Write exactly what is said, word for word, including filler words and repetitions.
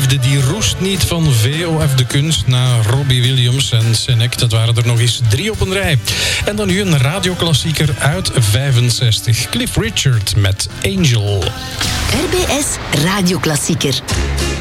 liefde die roest niet van V O F De Kunst. Na Robbie Williams en Senek, dat waren er nog eens drie op een rij. En dan nu een radioklassieker uit vijfenzestig. Cliff Richard met Angel. R B S Radioklassieker.